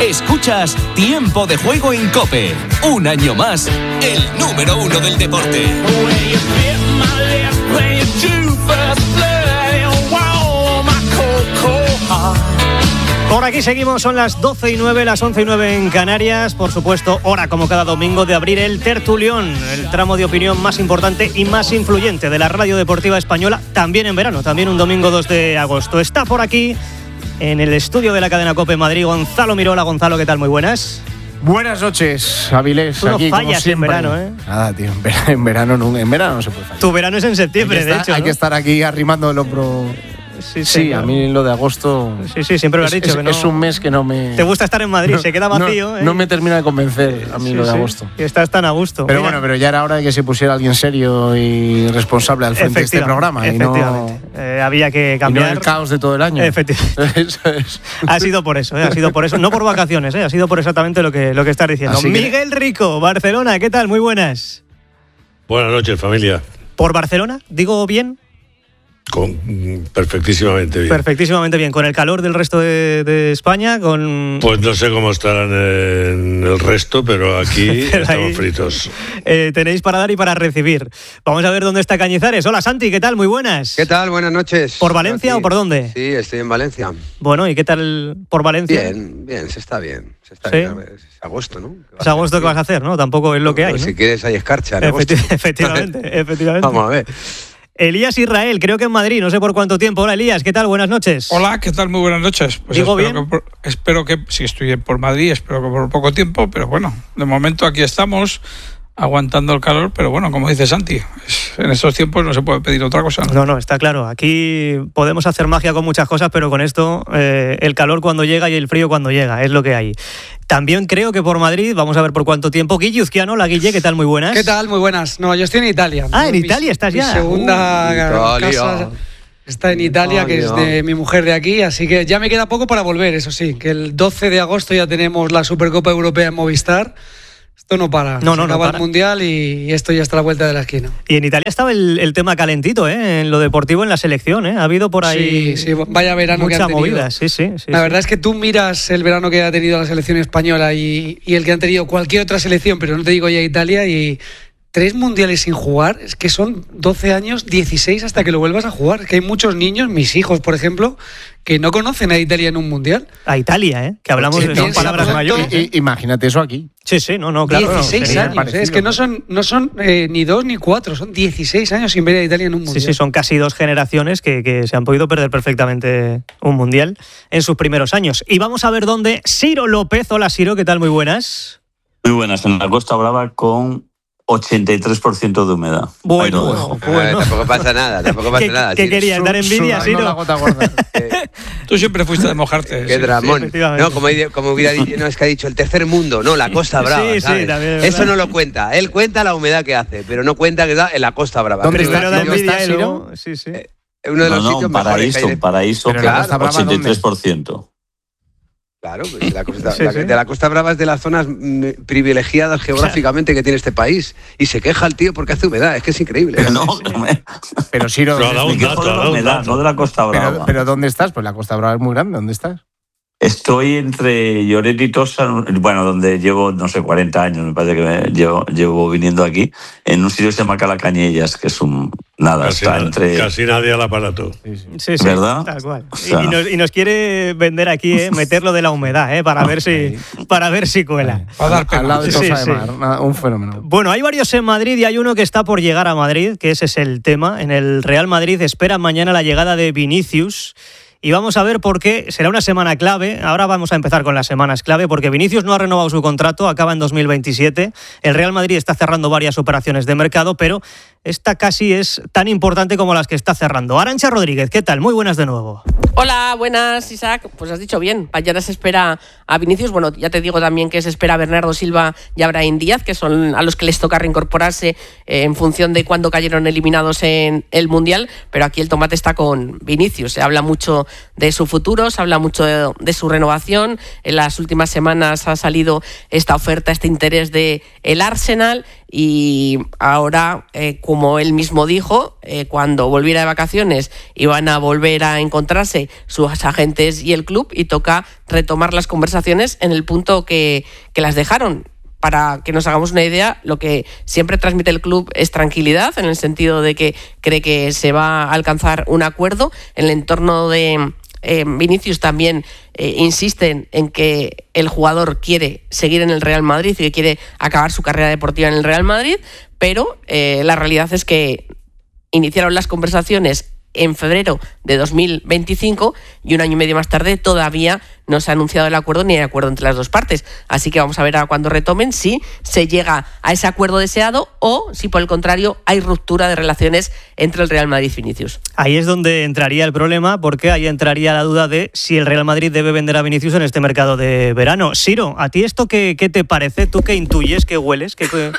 Escuchas Tiempo de Juego en COPE. Un año más, el número 1 del deporte. Por aquí seguimos, son las 12:09, las 11:09 en Canarias. Por supuesto, hora como cada domingo de abrir el tertulión, el tramo de opinión más importante y más influyente de la radio deportiva española, también en verano, también un domingo 2 de agosto. Está por aquí, en el estudio de la cadena COPE Madrid, Gonzalo Mirola. Gonzalo, ¿qué tal? Muy buenas. Buenas noches, Avilés. Tú no aquí, fallas en verano, ¿eh? Nada, tío, en verano no se puede fallar. Tu verano es en septiembre, de hecho, ¿no? Hay que estar aquí arrimando el hombro. Sí, a mí lo de agosto. Sí, siempre lo has dicho. Es un mes que no me. Te gusta estar en Madrid, se queda vacío. No me termina de convencer a mí lo de agosto. Y estás tan a gusto. Pero bueno, pero ya era hora de que se pusiera alguien serio y responsable al frente de este programa. Efectivamente. Había que cambiar. Y no el caos de todo el año. Efectivamente. Eso es. Ha sido por eso, ha sido por eso. No por vacaciones, ha sido por exactamente lo que estás diciendo. Miguel Rico, Barcelona, ¿qué tal? Muy buenas. Buenas noches, familia. ¿Por Barcelona? ¿Digo bien? Perfectísimamente bien. Perfectísimamente bien. ¿Con el calor del resto de España? Pues no sé cómo estarán en el resto, pero aquí estamos fritos. Tenéis para dar y para recibir. Vamos a ver dónde está Cañizares. Hola, Santi, ¿qué tal? Muy buenas. ¿Qué tal? Buenas noches. ¿Por Valencia o por dónde? Sí, estoy en Valencia. Bueno, ¿y qué tal por Valencia? Bien, se está bien. ¿Sí? Bien. Es agosto, ¿no? Es agosto que vas a hacer, ¿no? Tampoco es lo que hay, ¿no? Si quieres hay escarcha en agosto. Efectivamente. Vamos a ver. Elías Israel, creo que en Madrid, no sé por cuánto tiempo. Hola, Elías, ¿qué tal? Buenas noches. Hola, ¿qué tal? Muy buenas noches. Pues ¿Digo bien? Espero que, sí, estoy por Madrid, espero que por poco tiempo, pero bueno, de momento aquí estamos, aguantando el calor, pero bueno, como dice Santi, en estos tiempos no se puede pedir otra cosa. No, está claro. Aquí podemos hacer magia con muchas cosas, pero con esto, el calor cuando llega y el frío cuando llega, es lo que hay. También creo que por Madrid, vamos a ver por cuánto tiempo. Guille Uzquiano, la Guille, ¿qué tal? Muy buenas. ¿Qué tal? Muy buenas. No, yo estoy en Italia. En Italia estás ya. Mi segunda casa está en Italia, que es de mi mujer de aquí, así que ya me queda poco para volver, eso sí, que el 12 de agosto ya tenemos la Supercopa Europea en Movistar. Esto no para. No acaba para. El Mundial y esto ya está a la vuelta de la esquina. Y en Italia estaba el tema calentito, en lo deportivo, en la selección, Ha habido por ahí sí, vaya verano que han tenido. Movida. Sí. La verdad es que tú miras el verano que ha tenido la selección española y el que han tenido cualquier otra selección, pero no te digo ya Italia, y 3 mundiales sin jugar, es que son 12 años, 16 hasta que lo vuelvas a jugar. Es que hay muchos niños, mis hijos, por ejemplo, que no conocen a Italia en un mundial. A Italia, que hablamos de son palabras mayores. Imagínate eso aquí. Sí, claro. 16 años, es que no son ni 2 ni 4, son 16 años sin ver a Italia en un mundial. Sí, son casi 2 generaciones que se han podido perder perfectamente un mundial en sus primeros años. Y vamos a ver dónde Ciro López. Hola, Ciro, ¿qué tal? Muy buenas. Muy buenas, en la Costa Brava con 83% de humedad. Bueno. Tampoco pasa nada. ¿Qué querías? ¿Dar envidia, Ciro? La gota gorda. Tú siempre fuiste de mojarte. Qué dramón. No, como hubiera dicho, no, es que ha dicho el tercer mundo, no, la Costa Brava, ¿sabes? Sí, también, eso no lo cuenta. Él cuenta la humedad que hace, pero no cuenta que da en la Costa Brava. ¿Dónde está, Ciro? Sí. Uno de los sitios mejores. Un paraíso, que claro, 83%. Claro, pues de la Costa Brava es de las zonas privilegiadas geográficamente que tiene este país. Y se queja el tío porque hace humedad, es que es increíble. Pero Ciro, no de la Costa Brava. Pero ¿dónde estás? Pues la Costa Brava es muy grande, ¿dónde estás? Estoy entre Lloret y Tossa, donde llevo, no sé, 40 años, me parece que llevo viniendo aquí, en un sitio que se llama Calacañellas, que es casi nadie al aparato. Sí, ¿verdad? Tal cual. O sea, y nos quiere vender aquí, meterlo de la humedad, para ver si cuela. Al lado de Tossa de Mar, un fenómeno. Bueno, hay varios en Madrid y hay uno que está por llegar a Madrid, que ese es el tema. En el Real Madrid espera mañana la llegada de Vinicius. Y vamos a ver por qué será una semana clave. Ahora vamos a empezar con las semanas clave, porque Vinicius no ha renovado su contrato, acaba en 2027. El Real Madrid está cerrando varias operaciones de mercado, pero esta casi es tan importante como las que está cerrando. Arantxa Rodríguez, ¿qué tal? Muy buenas de nuevo. Hola, buenas, Isaac. Pues has dicho bien, mañana se espera a Vinicius. Bueno, ya te digo también que se espera a Bernardo Silva y a Brahim Díaz, que son a los que les toca reincorporarse en función de cuándo cayeron eliminados en el Mundial, pero aquí el tomate está con Vinicius. Se habla mucho de su futuro, se habla mucho de su renovación. En las últimas semanas ha salido esta oferta, este interés de el Arsenal, y ahora como él mismo dijo, cuando volviera de vacaciones iban a volver a encontrarse sus agentes y el club, y toca retomar las conversaciones en el punto que las dejaron. Para que nos hagamos una idea, lo que siempre transmite el club es tranquilidad, en el sentido de que cree que se va a alcanzar un acuerdo. En el entorno de Vinicius también insisten en que el jugador quiere seguir en el Real Madrid y que quiere acabar su carrera deportiva en el Real Madrid, pero la realidad es que iniciaron las conversaciones en febrero de 2025 y un año y medio más tarde todavía no se ha anunciado el acuerdo ni hay acuerdo entre las dos partes. Así que vamos a ver a cuándo retomen, si se llega a ese acuerdo deseado o si por el contrario hay ruptura de relaciones entre el Real Madrid y Vinicius. Ahí es donde entraría el problema, porque ahí entraría la duda de si el Real Madrid debe vender a Vinicius en este mercado de verano. Siro, ¿a ti esto qué te parece? ¿Tú qué intuyes, qué hueles?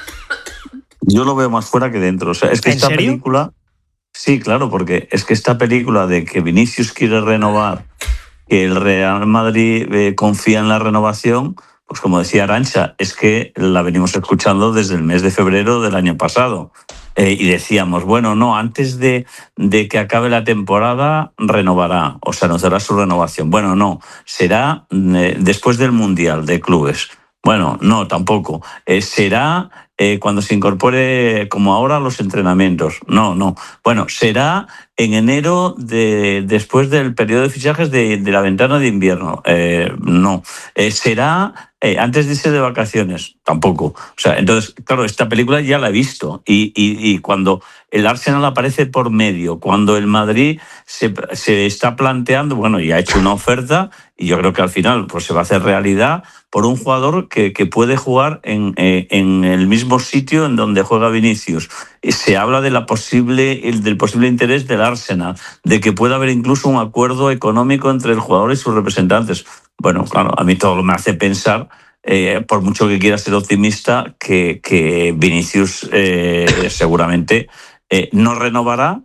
Yo lo veo más fuera que dentro. O sea, es que esta película... Sí, claro, porque es que esta película de que Vinicius quiere renovar, que el Real Madrid confía en la renovación, pues como decía Arantxa, es que la venimos escuchando desde el mes de febrero del año pasado. Y decíamos, bueno, no, antes de que acabe la temporada renovará, o se anunciará su renovación. Bueno, no, será después del Mundial de Clubes. Bueno, no, tampoco. Será cuando se incorpore, como ahora, a los entrenamientos. No. Bueno, será en enero después del periodo de fichajes de la ventana de invierno. No. Será antes de irse de vacaciones. Tampoco. O sea, entonces, claro, esta película ya la he visto. Y cuando el Arsenal aparece por medio, cuando el Madrid se está planteando, bueno, y ha hecho una oferta, y yo creo que al final pues se va a hacer realidad por un jugador que puede jugar en el mismo sitio en donde juega Vinicius. Se habla de del posible interés del Arsenal, de que pueda haber incluso un acuerdo económico entre el jugador y sus representantes. Bueno, claro, a mí todo me hace pensar, por mucho que quiera ser optimista, que Vinicius seguramente no renovará,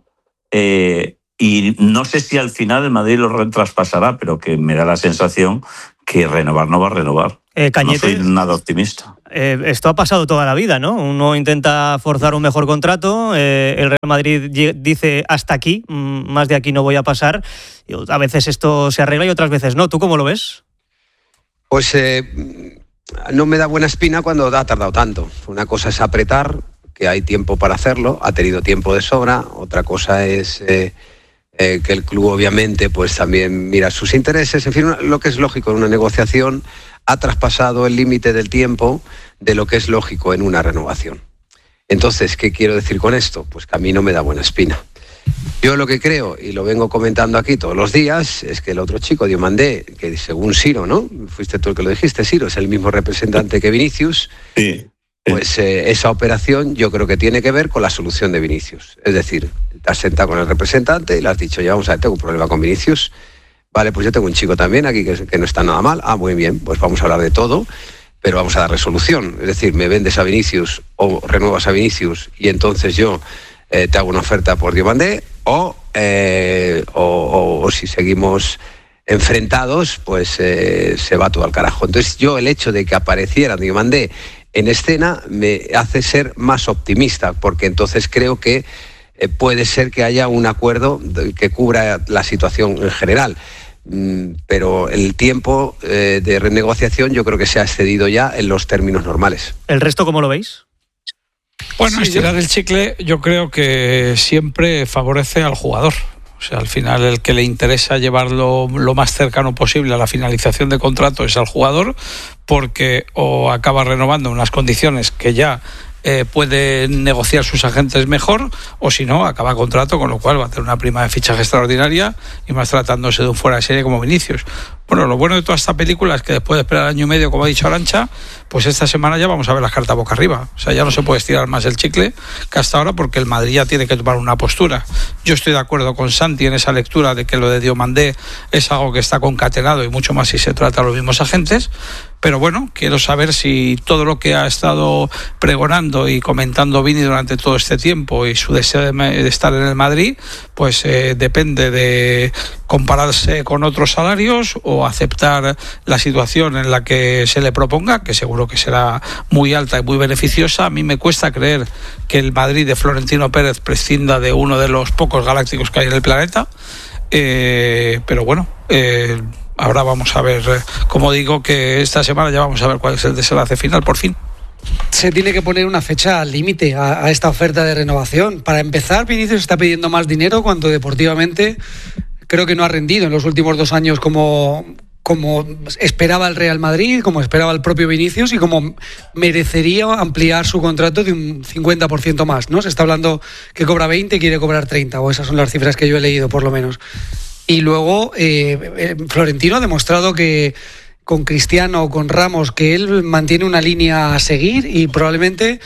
y no sé si al final el Madrid lo traspasará, pero que me da la sensación que renovar no va a renovar. Cañete, no soy nada optimista. Esto ha pasado toda la vida, ¿no? Uno intenta forzar un mejor contrato, el Real Madrid dice hasta aquí, más de aquí no voy a pasar. A veces esto se arregla y otras veces no. ¿Tú cómo lo ves? Pues no me da buena espina cuando ha tardado tanto. Una cosa es apretar, que hay tiempo para hacerlo, ha tenido tiempo de sobra. Otra cosa es que el club obviamente pues también mira sus intereses. En fin, lo que es lógico en una negociación, ha traspasado el límite del tiempo de lo que es lógico en una renovación. Entonces, ¿qué quiero decir con esto? Pues que a mí no me da buena espina. Yo lo que creo, y lo vengo comentando aquí todos los días, es que el otro chico, Diomandé, que según Siro, ¿no? Fuiste tú el que lo dijiste, Siro, es el mismo representante que Vinicius. Sí. Pues esa operación yo creo que tiene que ver con la solución de Vinicius. Es decir, te has sentado con el representante y le has dicho, ya vamos a ver, tengo un problema con Vinicius. Vale, pues yo tengo un chico también aquí que no está nada mal. Muy bien, pues vamos a hablar de todo, pero vamos a dar resolución. Es decir, me vendes a Vinicius o renuevas a Vinicius y entonces yo te hago una oferta por Diomandé, o si seguimos enfrentados, pues se va todo al carajo. Entonces yo, el hecho de que apareciera Diomandé en escena me hace ser más optimista, porque entonces creo que puede ser que haya un acuerdo que cubra la situación en general. Pero el tiempo de renegociación yo creo que se ha excedido ya en los términos normales. ¿El resto cómo lo veis? Bueno, estirar el chicle yo creo que siempre favorece al jugador. O sea, al final el que le interesa llevarlo lo más cercano posible a la finalización de contrato es al jugador, porque o acaba renovando unas condiciones que ya puede negociar sus agentes mejor, o si no, acaba contrato, con lo cual va a tener una prima de fichaje extraordinaria, y más tratándose de un fuera de serie como Vinicius. Bueno, lo bueno de toda esta película es que después de esperar año y medio, como ha dicho Arantxa, pues esta semana ya vamos a ver las cartas boca arriba. O sea, ya no se puede estirar más el chicle que hasta ahora, porque el Madrid ya tiene que tomar una postura. Yo estoy de acuerdo con Santi en esa lectura de que lo de Diomandé es algo que está concatenado, y mucho más si se trata de los mismos agentes, pero bueno, quiero saber si todo lo que ha estado pregonando y comentando Vini durante todo este tiempo y su deseo de estar en el Madrid, pues depende de compararse con otros salarios o aceptar la situación en la que se le proponga, que seguro que será muy alta y muy beneficiosa. A mí me cuesta creer que el Madrid de Florentino Pérez prescinda de uno de los pocos galácticos que hay en el planeta, pero bueno, ahora vamos a ver, como digo, que esta semana ya vamos a ver cuál es el desenlace final, por fin. Se tiene que poner una fecha límite a esta oferta de renovación. Para empezar, Vinicius está pidiendo más dinero cuando deportivamente creo que no ha rendido en los últimos 2 años como esperaba el Real Madrid, como esperaba el propio Vinicius y como merecería ampliar su contrato de un 50% más, ¿no? Se está hablando que cobra 20 y quiere cobrar 30, o esas son las cifras que yo he leído, por lo menos. Y luego Florentino ha demostrado que con Cristiano o con Ramos, que él mantiene una línea a seguir y probablemente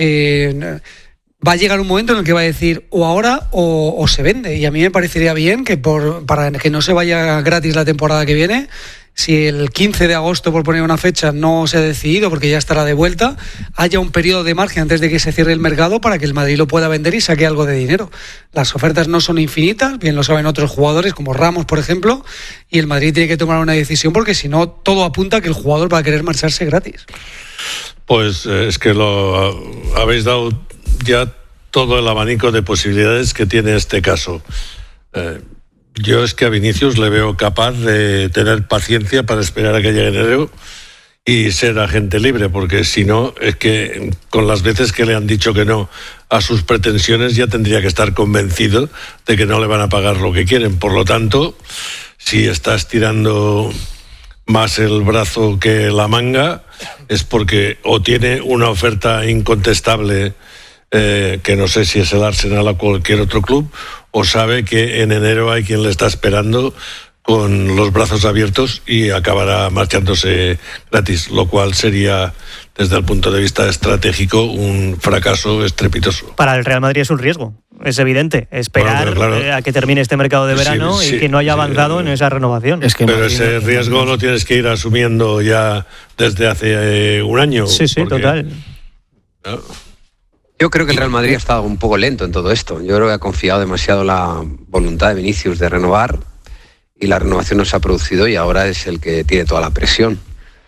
va a llegar un momento en el que va a decir o ahora o se vende. Y a mí me parecería bien que para que no se vaya gratis la temporada que viene, si el 15 de agosto, por poner una fecha, no se ha decidido porque ya estará de vuelta, haya un periodo de margen antes de que se cierre el mercado para que el Madrid lo pueda vender y saque algo de dinero. Las ofertas no son infinitas, bien lo saben otros jugadores como Ramos, por ejemplo, y el Madrid tiene que tomar una decisión porque si no, todo apunta a que el jugador va a querer marcharse gratis. Pues es que lo habéis dado ya todo el abanico de posibilidades que tiene este caso. Yo es que a Vinicius le veo capaz de tener paciencia para esperar a que llegue enero y ser agente libre, porque si no, es que con las veces que le han dicho que no a sus pretensiones ya tendría que estar convencido de que no le van a pagar lo que quieren. Por lo tanto, si estás tirando más el brazo que la manga, es porque o tiene una oferta incontestable, que no sé si es el Arsenal o cualquier otro club, o sabe que en enero hay quien le está esperando con los brazos abiertos y acabará marchándose gratis, lo cual sería, desde el punto de vista estratégico, un fracaso estrepitoso. Para el Real Madrid es un riesgo, es evidente, esperar claro, a que termine este mercado de verano y que no haya avanzado en esa renovación. Es que pero ese riesgo lo tienes que ir asumiendo ya desde hace un año. Sí, porque, total. ¿no? Yo creo que el Real Madrid ha estado un poco lento en todo esto. Yo creo que ha confiado demasiado en la voluntad de Vinicius de renovar y la renovación no se ha producido y ahora es el que tiene toda la presión.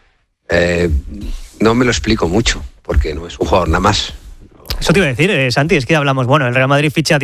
No me lo explico mucho porque no es un jugador nada más. Eso te iba a decir, Santi, es que hablamos, el Real Madrid ficha